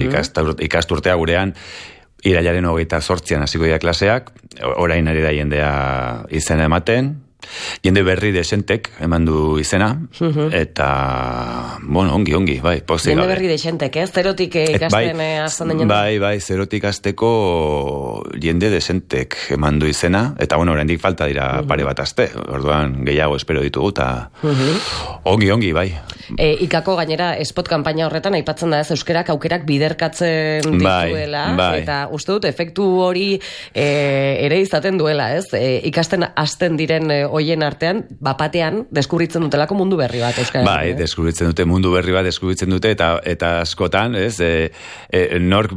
ikasturtea gurean, irailaren 28an hasiko dira klaseak, orain ari da jendea izena ematen, jende berri desentek eman du izena, eta, bueno, ongi, bai, pozik. Jende berri desentek, zerotik ikasten azten den jende? Bai, zerotik ikasteko jende desentek eman du izena, eta, bueno, oraindik falta dira pare bat aste, orduan gehiago espero ditugu, eta ongi, bai. Ikako gainera spot kanpaina horretan aipatzen da ez euskerak aukerak biderkatzen dituela, eta uste dut efektu hori ere izaten duela, ez? Ikasten hasten diren hoien artean, bapatean, deskubritzen dutelako mundu berri bat euskara. Bai, deskubritzen dute mundu berri bat, deskubritzen dute, eta askotan, ez, nork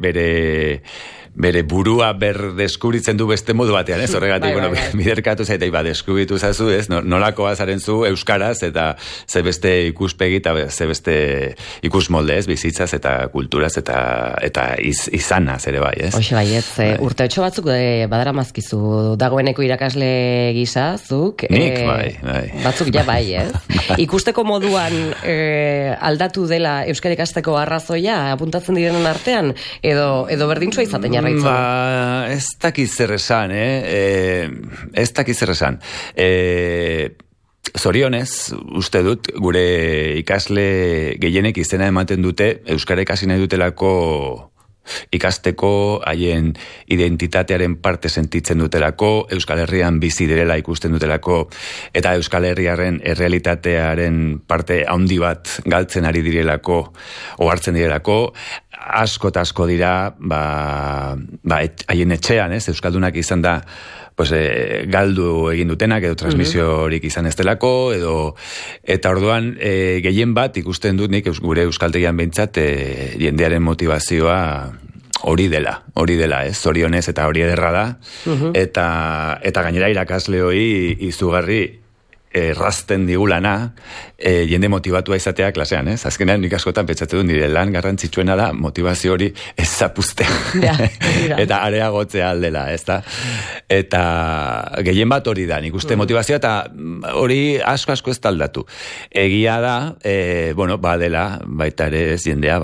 bere burua berdeskuritzen du beste modu batean, ez? Horregatik, biderkatu zaita, deskubritu zazu, ez? Nolakoa zaren zu euskaraz, eta ze beste ikuspegi, eta ze beste ikusmolde, ez? Bizitzaz, eta kulturaz, eta izanaz ere bai, ez? Hoxe bai, ez, urte otxo batzuk badara mazkizu, dagoeneko irakasle gisa, zuk? Nik, bai. Batzuk ja bai, ez? Ikusteko moduan aldatu dela euskara ikasteko arrazoia, apuntatzen direnen artean, edo berdintzua izaten Ba, ez dakiz zer esan, ez dakiz zer esan. Zorionez, uste dut, gure ikasle gehienek izena ematen dute, euskara ikasi nahi dutelako ikasteko, haien identitatearen parte sentitzen dutelako, Euskal Herrian bizi direla ikusten dutelako, eta Euskal Herriaren errealitatearen parte handi bat galtzen ari direlako, ohartzen direlako, asko eta asko dira, haien etxean, ez, euskaldunak izan da, galdu egin dutenak, edo transmisiorik izan ez delako, eta orduan, gehien bat ikusten dut nik gure euskaltegian behintzat, jendearen motivazioa hori dela, ez, zorionez eta hori ederra da, eta gainera irakasle hori izugarri errazten digulana, jende motivatua izatea klasean, ez? Azkenean nik askotan pentsatzen dut nire lan garrantzitsuena da motivazio hori ez zapuztea. Eta areagotzea aldela, ez da? Eta gehien bat hori da, nik uste motivazioa, eta hori asko ez taldatu. Egia da, badela, baita ere ez jendea,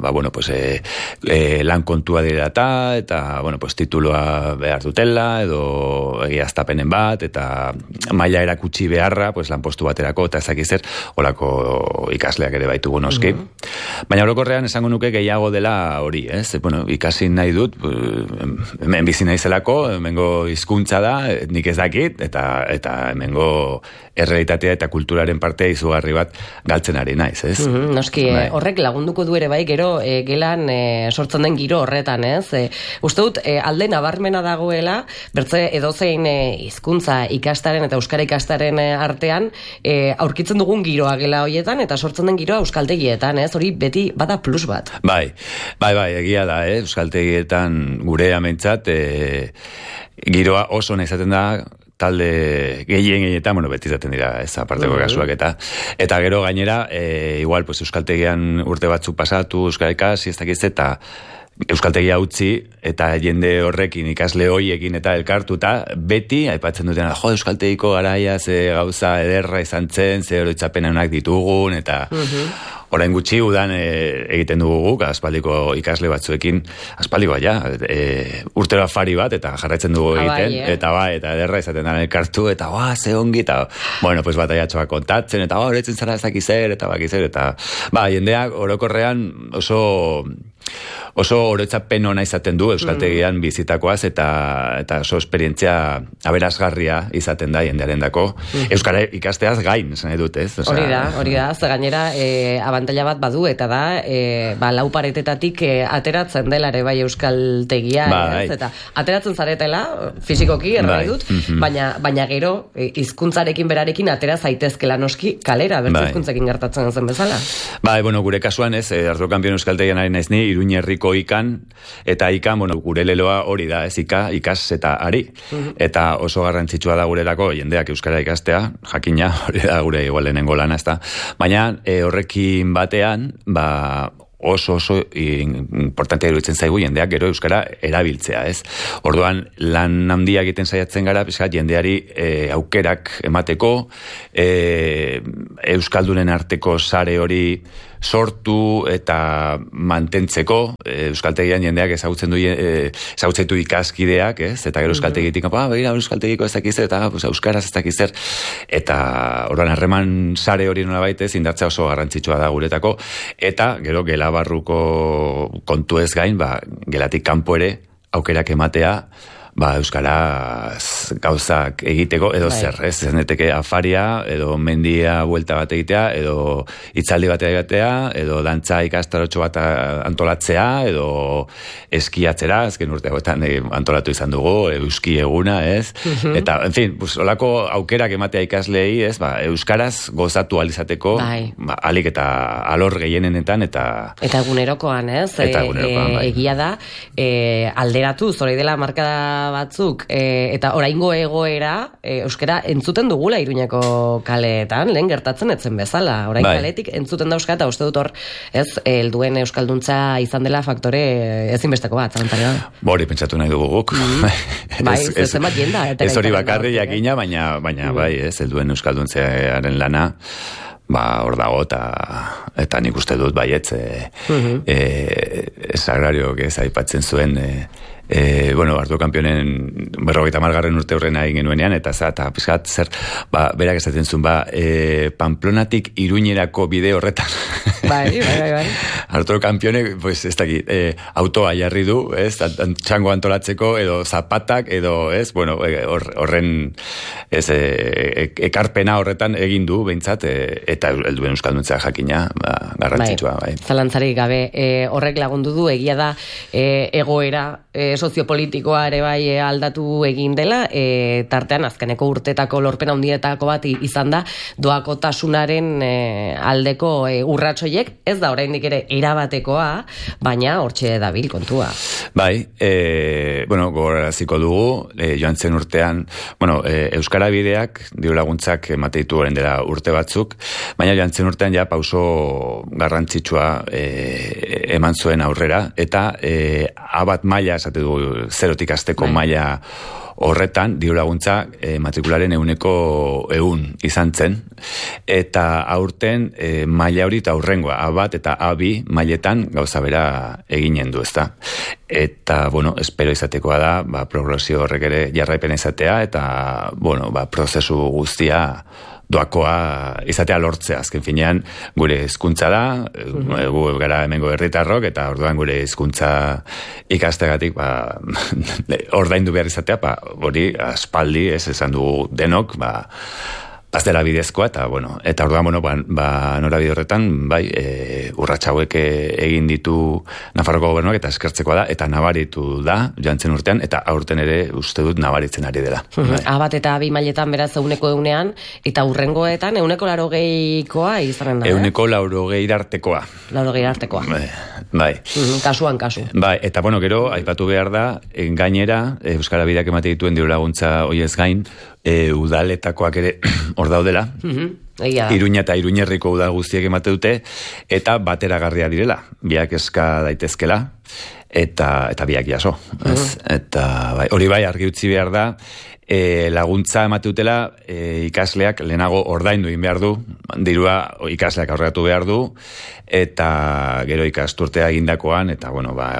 lan kontua direla eta, tituloa behar dutela, edo egiaztapenen bat, eta maila erakutsi behar lanpostu baterako, eta ezak zer, olako ikasleak ere baitugu noski. Baina orokorrean esango nuke gehiago dela hori, ez? Ikasi nahi dut, hemen bizi naizelako, hemengo hizkuntza da, nik ez dakit, eta hemengo errealitatea eta kulturaren parte izugarri bat galtzen ari naiz, ez? Noski, horrek lagunduko du ere bai, gero gelan sortzen den giro horretan, ez? Uste dut, alde nabarmena dagoela, bertze edozein hizkuntza ikastaren eta euskara ikastaren artean, aurkitzen dugun giroa gela hoietan, eta sortzen den giroa euskaltegietan, ez? Hori beti bada plus bat. Bai, egia da, euskaltegietan gure amentzat, giroa oso izaten da, talde gehienetan, beti izaten dira, ez aparteko kasuak eta gero gainera, igual, euskaltegian urte batzuk pasatu, euskara ikasi, ez dakiz, eta euskaltegia utzi, eta jende horrekin ikasle hoiekin eta elkartuta, beti, aipatzen duten, euskaltegiko garaia, ze gauza ederra izan zen, ze oroitzapenak ditugun, eta orain gutxi udan egiten dugu guk, aspaldiko ikasle batzuekin, aspaldikoa urtero afari bat, eta jarraitzen dugu egiten, eta ederra izaten da elkartu, eta ze ongi, eta, bataiatxoak kontatzen, eta horretzen zara ezakizer, eta jendeak orokorrean oso oroitzapen ona izaten du euskaltegian bizitakoaz, eta oso esperientzia aberasgarria izaten da jendearen dako. Euskara ikasteaz gain, esan edut, ez? Hori da, ze gainera abantaila bat badu, eta da, lau paretetatik ateratzen dela ere bai euskaltegia, eta ateratzen zaretela, fizikoki, errai dut, baina gero, hizkuntzarekin berarekin atera zaitezkela noski kalera, bertzizkuntzekin gertatzen zen bezala. Gure kasuan ez, Arturo Kanpion euskaltegian ari naiz ni, Iruña herriko ikan, eta ikan, gure leloa hori da, ez ikas eta ari. Eta oso garrantzitsua da gurerako jendeak euskara ikastea, jakina, hori da gure igual lehenengo lana, ez da. Baina horrekin batean, oso importantea iruditzen zaigu jendeak gero euskara erabiltzea, ez? Orduan, lan handia egiten saiatzen gara, jendeari aukerak emateko, euskaldunen arteko sare hori sortu eta mantentzeko, euskaltegian jendeak ezagutzen du ikaskideak, ez? Eta gero euskaltegitik, begira, euskaltegiko ez dakiz, eta euskaraz ez dakiz zer, eta orduan harreman sare hori nolabait ez, indartzea oso garrantzitsua da guretako, eta gero gela barruko kontu ez gain, gelatik kanpo ere aukerak ematea, euskaraz gauzak egiteko, edo zer, ez? Zeneteke afaria, edo mendia buelta bat egitea, edo hitzaldi bat egitea, edo dantza ikastarotxo bat antolatzea, edo eskiatzera, azken urteagoetan antolatu izan dugu, euski eguna, ez? Eta, en fin, olako aukerak ematea ikaslei, ez? Euskaraz gozatu alizateko, alik eta alor gehienenetan, eta egunerokoan, ez? Eta egunerokoan, egia da, alderatu, zori dela markada batzuk, eta oraingo egoera euskara entzuten dugula Iruñeko kaleetan, lehen gertatzen etzen bezala, orain kaletik entzuten da euskara, eta uste dut hor, ez, helduen euskalduntza izan dela faktore ezinbesteko bat, zalantzari da. Hori pentsatu nahi dugu guk. Zenbat jenda. Ez hori bakarri jakina, baina ez, helduen euskalduntzearen lana, hor dago, eta nik uste dut baietz, Sagrariok ez aipatzen zuen, Arturo Kampionen 50. urte horrena egin genuenean, eta pizkat zer, berak esaten zuen, Pamplonatik Iruñerako bide horretan. Bai. Arturo Kampione, pues, ez daki, autoa jarri du, ez, txango antolatzeko, edo zapatak, edo, ez, horren, ez, ekarpena horretan egin du, behintzat, eta helduen euskalduntzea jakina, garrantzitsua, bai. Zalantzarik gabe, horrek lagundu du, egia da, egoera, soziopolitikoa ere bai aldatu egin dela, tartean azkeneko urtetako lorpena handietako bat izan da doakotasunaren aldeko urratsoiek, ez da oraindik ere erabatekoa, baina hortxe dabil kontua. Bai, gogoraziko dugu, joan zen urtean, Euskara Bideak, diru laguntzak emateitu orain dela urte batzuk, baina joan zen urtean pauso garrantzitsua eman zuen aurrera, eta abat maila esate du, zerotik hasteko maila horretan, diru laguntza matrikularen 100% izan zen, eta aurten maila hori eta aurrengoa, A1 eta A2 mailetan gauza bera eginen du, ezta. Eta, espero izatekoa da, progresio horrek ere jarraipena izatea, eta, prozesu guztia doakoa izatea lortzea, azken finean gure hizkuntza da, gu gara hemengo herritarrok, eta orduan gure hizkuntza ikastegatik ordaindu behar izatea, hori aspaldi, ez esan dugu denok, dela bidezkoa, eta orduan, norabide horretan, urrats hauek egin ditu Nafarroko gobernuak, eta eskertzekoa da, eta nabaritu da, joan zen urtean, eta aurten ere uste dut nabaritzen ari dela. A1 eta A2 mailetan beraz 100%, eta urrengoetan 180koa izanen da. 180 artekoa. 80 artekoa. Bai. Kasuan kasu. Bai, eta gero, aipatu behar da, gainera, Euskara Bideak emate dituen diru laguntza hoiez gain, udaletakoak ere hor daudela, Iruña eta Iruñerriko udal guztiek emate dute, eta bateragarria direla, biak eska daitezkela, eta biak jaso. Eta hori argi utzi behar da, laguntza emate dutela, ikasleak lehenago ordaindu egin behar du, dirua ikasleak aurreatu behar du, eta gero ikasturtea egindakoan, eta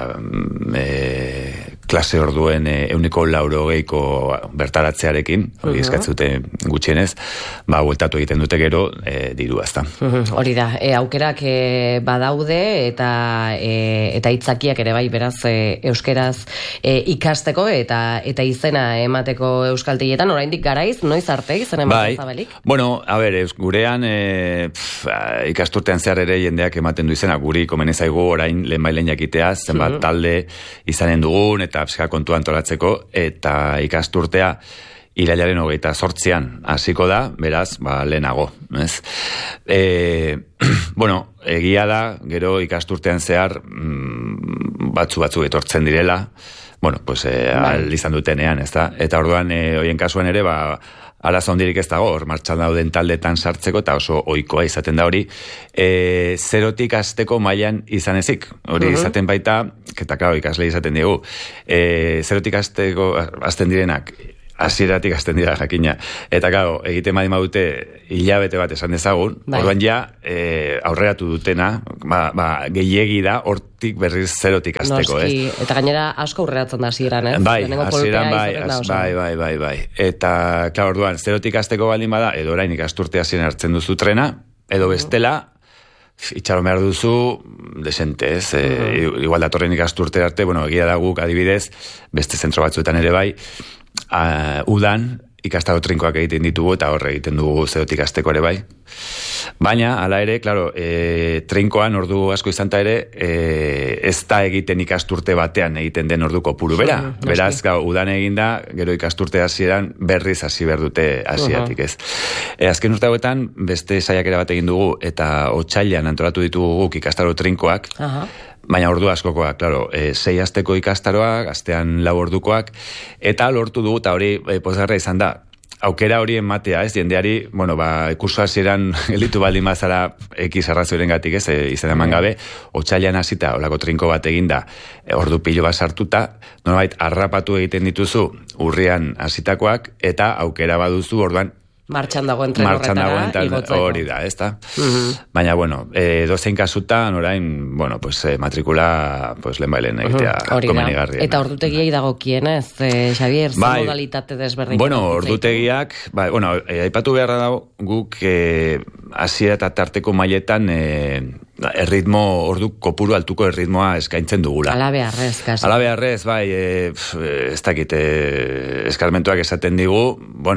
klase orduen 180ko bertaratzearekin, hori eskatzute gutxienez, bueltatu egiten dute gero dirua, ezta. Hori da, aukerak badaude, eta hitzakiak ere bai, beraz, euskeraz ikasteko, eta izena emateko euskaltegietan, oraindik garaiz, noiz arte izan ematen zabalik? Gurean ikasturtean zehar ere jendeak ematen du izena, guri komenezaigu orain lehenbailen jakitea, zenbat talde izanen dugun, eta kontua antolatzeko, eta ikasturtea irailaren 28an hasiko da, beraz, lehenago, ez? Egia da, gero ikasturtean zehar batzu etortzen direla, izan dutenean, ez da? Eta orduan, hoien kasuan ere, arazo handirik ez dago, hor martxan dauden taldetan sartzeko, eta oso ohikoa izaten da hori, zerotik hasteko mailan izan ezik. Hori izaten baita, eta ikasle izaten dugu, zerotik hasteko hasten direnak, hasieratik hasten dira jakina. Eta claro, egiten badute hilabete bat esan dezagun, orduan ja aurreratu dutena, gehiegi da hortik berriz zerotik hasteko, Eta gainera asko aurreratzen da hasieran, Bai, hasieran bai. Eta claro, orduan zerotik hasteko baldin bada, edo orain ikasturte hasieran hartzen duzu trena, edo bestela itxaron behar duzu desente, ez? Igual datorren ikasturte arte, egia da guk adibidez, beste zentro batzuetan ere bai, udan ikastaro trinkoak egiten ditugu eta horre egiten dugu zerotik hasteko ere bai. Baina, hala ere, claro, trinkoan ordu asko izanta ere, ez da egiten ikasturte batean egiten den ordu kopuru bera. Beraz, udan eginda, gero ikasturte hasieran berriz hasi behar dute hasiatik, ez. Azken urte hauetan, beste saiakera bat egin dugu, eta otsailean antolatu ditugu guk ikastaro trinkoak, baina ordu askokoak, claro, 6 asteko ikastaroak, astean 4 ordukoak, eta lortu dugu, eta hori pozgarria izan da, aukera hori ematea, ez, jendeari, kurso hasieran elitu baldin bazara X arrazoiren gatik, ez, izan eman gabe, otsailean hasita, olako trinko bat eginda, ordu pilo bat sartuta, nolabait, harrapatu egiten dituzu, urrian hasitakoak, eta aukera baduzu, orduan, martxan dagoen tren horretara igotzeko. Hori da, ez da? Baina, dozein kasutan, orain, matrikula, lehen egitea komenigarriena. Eta ordutegiei dagokienez, Xavier, ze modalitate desberdin? Ordutegiak, aipatu beharra dago, guk hasiera eta tarteko mailetan erritmo, ordu kopuru altuko erritmoa eskaintzen dugula. Ala beharrez, kasi. Ala beharrez, bai, ez dakit, eskarmentuak esaten digu,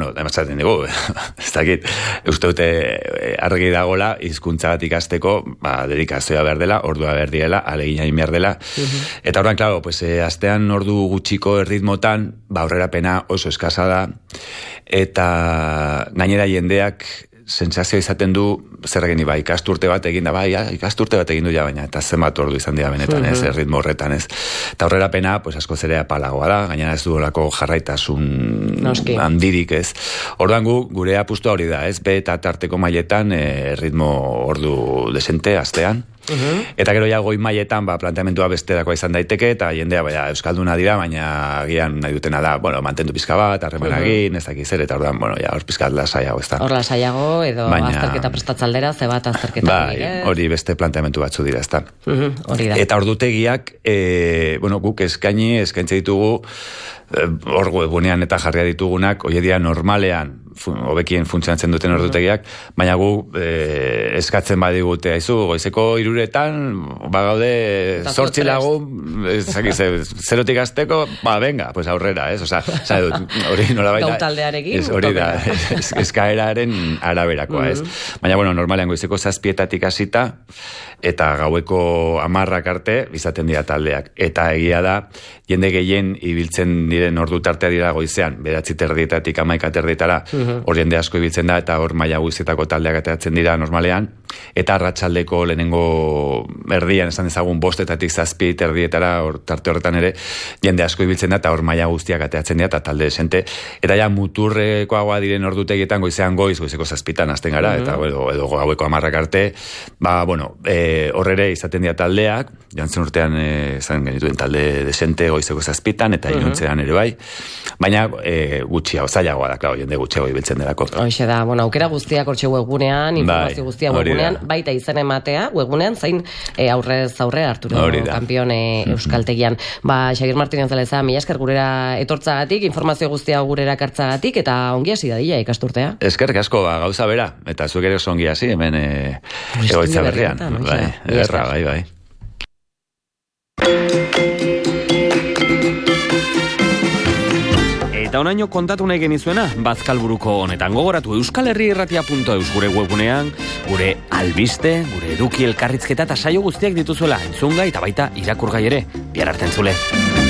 ez dakit, uste dute argi dagola, hizkuntza bat ikasteko, dedikazioa behar dela, ordua behar diela, alegina behar dela. Eta horren, klaro, astean ordu gutxiko erritmotan, aurrerapena oso eskasa da, eta gainera jendeak sentsazio izaten du, zer egin ikasturte bat egin da, ikasturte bat egin du ja, baina eta zenbat ordu izan dira benetan, ez, ritmo horretan, ez. Eta horrerapena, asko zerea palagoa da, gainera ez du olako jarraitasun handirik, ez. Orduan gure apustua hori da, ez, eta tarteko mailetan ritmo ordu desente, astean. Eta gero ja goi mailetan planteamentua besterakoa izan daiteke, eta jendea euskalduna dira, baina agian nahi dutena da, mantendu pizka bat, harremanagin, ez dakiz zer, eta orduan, hor pizkat lasaiago, ez da. Hor lasaiago, edo azterketa prestatzaldera, zebat azterketa. Hori beste planteamentu batzu dira, ez da. Hori da. Eta ordutegiak, guk eskaintze ditugu, hor webunean eta jarria ditugunak, oiedia normalean, hobekien funtzionatzen duten ordutegiak, baina gu eskatzen badigute, aizu, goizeko 3:00, gaude 8 lagun, zerotik hasteko, venga, aurrera, ez? Hori nola baita... Gautaldearekin. Hori da, eskaeraren araberakoa, ez? Baina, normalean goizeko 7:00 hasita, eta gaueko 10:00 arte izaten dira taldeak. Eta egia da, jende gehien ibiltzen diren ordu tartea dira goizean, 9:30 11:30 hor jende asko ibiltzen da, eta hor maila guztietako taldeak ateratzen dira normalean, eta arratsaldeko lehenengo erdian, esan dezagun 5:00 7:30 hor tarte horretan ere, jende asko ibiltzen da, eta hor maila guztiak ateratzen dira, eta talde desente, eta ja muturrekoagoa diren ordutegietan goizean goizeko 7:00 hasten gara, eta edo gaueko 10:00 arte, horrere izaten dira taldeak, jantzen urtean izan genituen talde desente goizeko 7:00 eta iluntzean ere bai, baina gutxiago, zailagoa da, klaro, jende gutxiago ibiltzen delako. Hoxe da, aukera guztiak hortxe webgunean, informazio guztia webgunean, baita izen ematea, webgunean, zein aurrez aurre Arturo Kampion euskaltegian. Xavier Martínez Zeleza, mila esker gurera etortzagatik, informazio guztia gurera kartzagatik, eta ongi hasi dadila ikasturtea. Eskerrik asko, gauza bera, eta zuek ere oso ongi hasi, hemen egoitza berrian. Erra, bai. Eta onaino kontatu nahi genizuena, Bazkalburuko honetan gogoratu euskalherriirratia.eus gure webunean, gure albiste, gure eduki elkarrizketa eta saio guztiak dituzuela entzungai eta baita irakurgai ere. Bihar arte entzule.